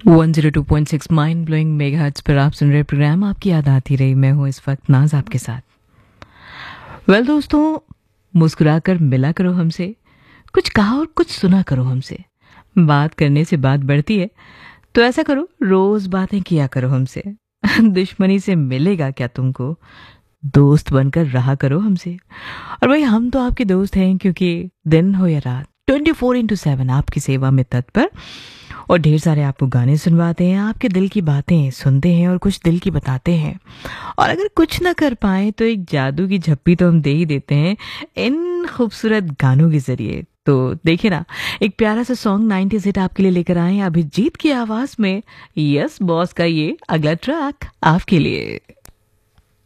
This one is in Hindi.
102.6 माइंड ब्लोइंग मेगाहर्ट्ज पर आप सुन रहे प्रोग्राम आपकी याद आती रही। मैं हूँ इस वक्त नाज आपके साथ। दोस्तों, मुस्कुराकर मिला करो हमसे, कुछ कहा और कुछ सुना करो हमसे। बात करने से बात बढ़ती है, तो ऐसा करो रोज बातें किया करो हमसे। दुश्मनी से मिलेगा क्या तुमको, दोस्त बनकर रहा करो हमसे। और भाई, हम तो आपके दोस्त हैं, क्योंकि दिन हो या रात 24/7 आपकी सेवा में तत्पर। और ढेर सारे आपको गाने सुनवाते हैं, आपके दिल की बातें सुनते हैं और कुछ दिल की बताते हैं। और अगर कुछ ना कर पाए तो एक जादू की झप्पी तो हम दे ही देते हैं इन खूबसूरत गानों के जरिए। तो देखिए ना, एक प्यारा सा सॉन्ग 90s हिट आपके लिए लेकर आए हैं अभिजीत की आवाज में। यस बॉस का ये अगला ट्रैक आपके लिए।